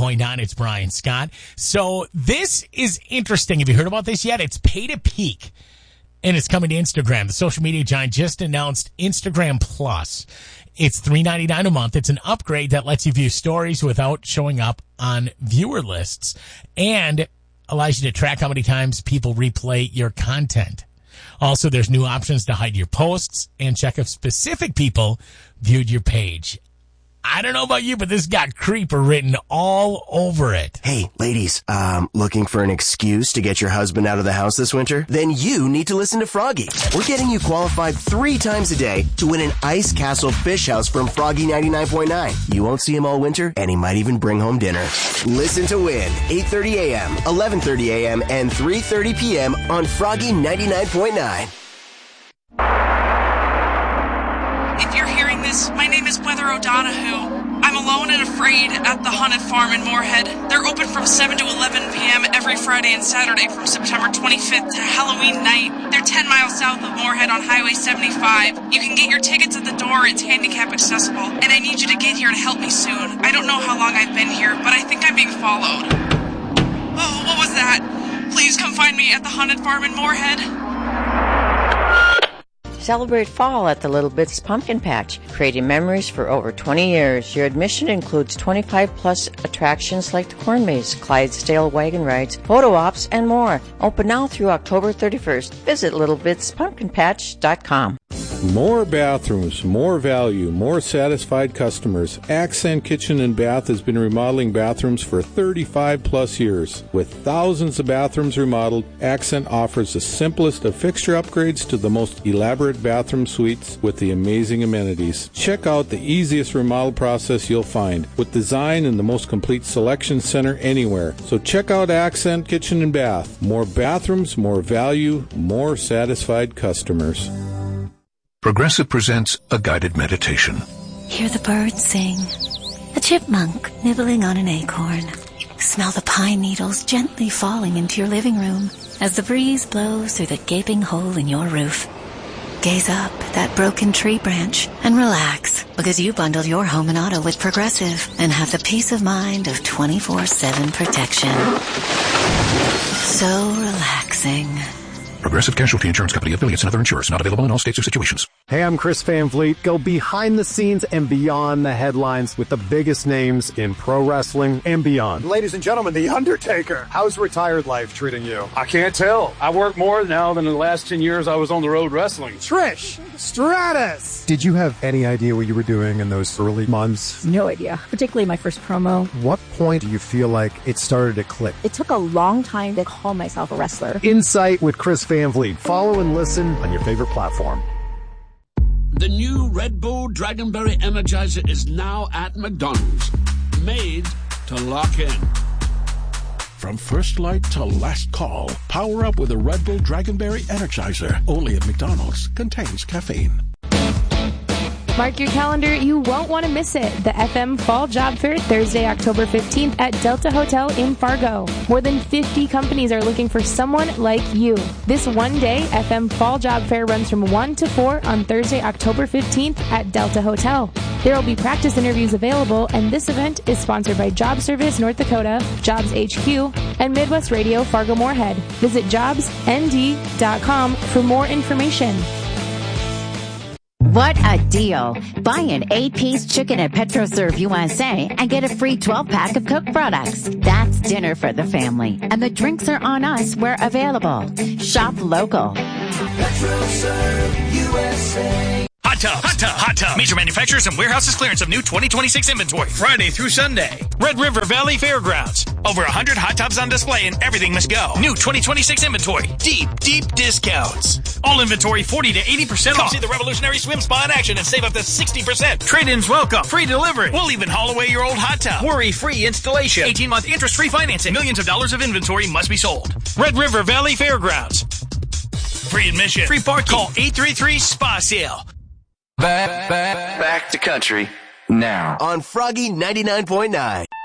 99.9. It's Brian Scott. So this is interesting. Have you heard about this yet? It's Pay to Peak, and it's coming to Instagram. The social media giant just announced Instagram Plus. It's $3.99 a month. It's an upgrade that lets you view stories without showing up on viewer lists and allows you to track how many times people replay your content. Also, there's new options to hide your posts and check if specific people viewed your page. I don't know about you, but this got creeper written all over it. Hey, ladies, looking for an excuse to get your husband out of the house this winter? Then you need to listen to Froggy. We're getting you qualified 3 times a day to win an Ice Castle Fish House from Froggy 99.9. You won't see him all winter, and he might even bring home dinner. Listen to win, 8:30 a.m., 11:30 a.m., and 3:30 p.m. on Froggy 99.9. If you're hearing this, my name is Weather O'Donoghue. I'm alone and afraid at the Haunted Farm in Moorhead. They're open from 7 to 11 p.m. every Friday and Saturday from September 25th to Halloween night. They're 10 miles south of Moorhead on Highway 75. You can get your tickets at the door. It's handicap accessible. And I need you to get here to help me soon. I don't know how long I've been here, but I think I'm being followed. Oh, what was that? Please come find me at the Haunted Farm in Moorhead. Celebrate fall at the Little Bits Pumpkin Patch, creating memories for over 20 years. Your admission includes 25-plus attractions like the Corn Maze, Clydesdale wagon rides, photo ops, and more. Open now through October 31st. Visit littlebitspumpkinpatch.com. More bathrooms, more value, more satisfied customers. Accent Kitchen and Bath has been remodeling bathrooms for 35-plus years. With thousands of bathrooms remodeled, Accent offers the simplest of fixture upgrades to the most elaborate bathroom suites with the amazing amenities. Check out the easiest remodel process you'll find, with design and the most complete selection center anywhere. So check out Accent Kitchen and Bath. More bathrooms, more value, more satisfied customers. Progressive presents a guided meditation. Hear the birds sing, a chipmunk nibbling on an acorn. Smell the pine needles gently falling into your living room as the breeze blows through the gaping hole in your roof. Gaze up at that broken tree branch and relax, because you bundled your home and auto with Progressive and have the peace of mind of 24/7 protection. So relaxing. Progressive Casualty Insurance Company, affiliates, and other insurers. Not available in all states or situations. Hey, I'm Chris Van Vliet. Go behind the scenes and beyond the headlines with the biggest names in pro wrestling and beyond. Ladies and gentlemen, The Undertaker. How's retired life treating you? I can't tell. I work more now than in the last 10 years I was on the road wrestling. Trish Stratus. Did you have any idea what you were doing in those early months? No idea, particularly my first promo. What point do you feel like it started to click? It took a long time to call myself a wrestler. Insight with Chris Van Vliet. Follow and listen on your favorite platform. The new Red Bull Dragonberry Energizer is now at McDonald's. Made to lock in. From first light to last call, power up with a Red Bull Dragonberry Energizer. Only at McDonald's. Contains caffeine. Mark your calendar. You won't want to miss it. The FM Fall Job Fair, Thursday, October 15th at Delta Hotel in Fargo. More than 50 companies are looking for someone like you. This one-day FM Fall Job Fair runs from 1 to 4 on Thursday, October 15th at Delta Hotel. There will be practice interviews available, and this event is sponsored by Job Service North Dakota, Jobs HQ, and Midwest Radio Fargo Moorhead. Visit jobsnd.com for more information. What a deal. Buy an 8-piece chicken at PetroServe USA and get a free 12-pack of Coke products. That's dinner for the family. And the drinks are on us where available. Shop local. PetroServe USA. Hot Tub, Hot Tub, Hot Tub. Major manufacturers and warehouses clearance of new 2026 inventory. Friday through Sunday. Red River Valley Fairgrounds. Over 100 hot tubs on display and everything must go. New 2026 inventory. Deep, deep discounts. All inventory 40 to 80% off. Come see the revolutionary swim spa in action and save up to 60%. Trade-ins welcome. Free delivery. We'll even haul away your old hot tub. Worry-free installation. 18-month interest-free financing. Millions of dollars of inventory must be sold. Red River Valley Fairgrounds. Free admission. Free parking. Call 833-SPA-SALE. Back to country now on Froggy 99.9.